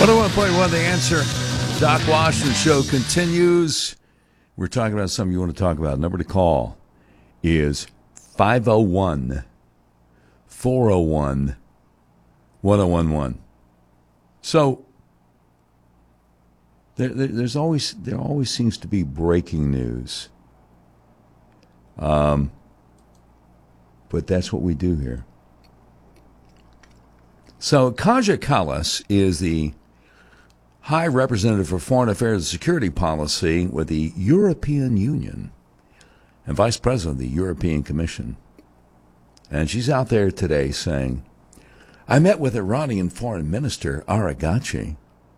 101.1 The Answer. Doc Washington Show continues. We're talking about something you want to talk about. Number to call is 501-401-1011. So there always seems to be breaking news. But that's what we do here. So Kaja Kallas is the High Representative for Foreign Affairs and Security Policy with the European Union and Vice President of the European Commission. And she's out there today saying, I met with Iranian Foreign Minister Araghchi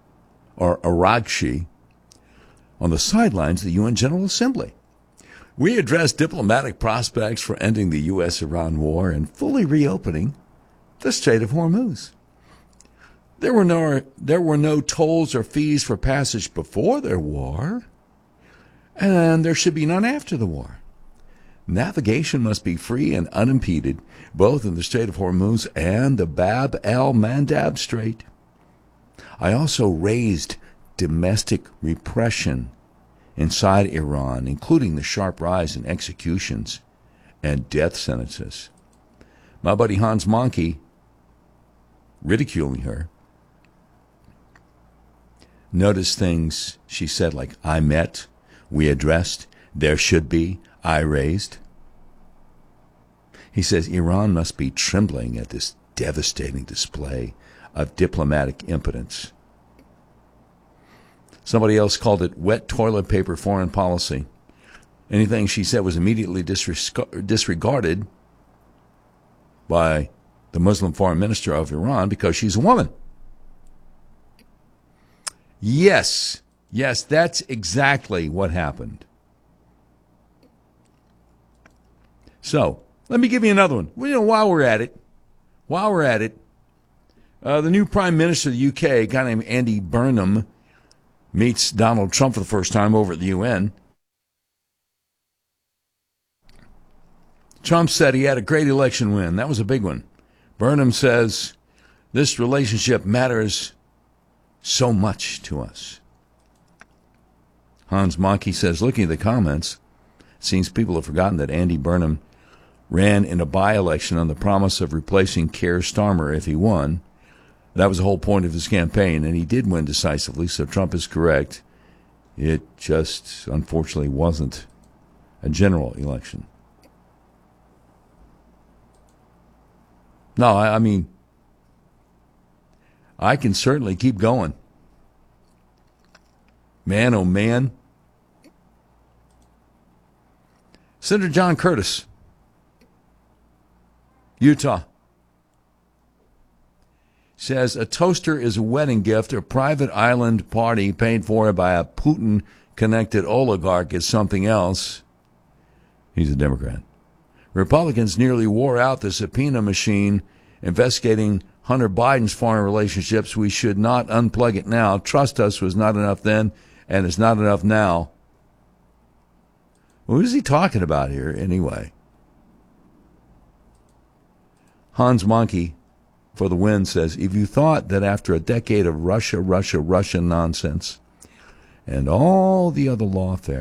on the sidelines of the UN General Assembly. We addressed diplomatic prospects for ending the U.S.-Iran war and fully reopening the Strait of Hormuz. There were no tolls or fees for passage before the war, and there should be none after the war. Navigation must be free and unimpeded, both in the Strait of Hormuz and the Bab el-Mandab Strait. I also raised domestic repression inside Iran, including the sharp rise in executions and death sentences. My buddy Hans Monkey, ridiculing her, noticed things she said like, I met, we addressed, there should be, I raised. He says Iran must be trembling at this devastating display of diplomatic impotence. Somebody else called it wet toilet paper foreign policy. Anything she said was immediately disregarded by the Muslim foreign minister of Iran because she's a woman. Yes, that's exactly what happened. So, let me give you another one. Well, while we're at it, the new Prime Minister of the UK, a guy named Andy Burnham, meets Donald Trump for the first time over at the UN. Trump said he had a great election win. That was a big one. Burnham says this relationship matters so much to us. Hans Monkey says, looking at the comments, it seems people have forgotten that Andy Burnham ran in a by-election on the promise of replacing Keir Starmer if he won. That was the whole point of his campaign, and he did win decisively, so Trump is correct. It just, unfortunately, wasn't a general election. No, I mean, I can certainly keep going. Man, oh man. Senator John Curtis, Utah, says a toaster is a wedding gift. A private island party paid for by a Putin-connected oligarch is something else. He's a Democrat. Republicans nearly wore out the subpoena machine investigating Hunter Biden's foreign relationships. We should not unplug it now. Trust us was not enough then, and it's not enough now. What is he talking about here anyway? Hans Monkey, for the win, says, if you thought that after a decade of Russia nonsense and all the other lawfare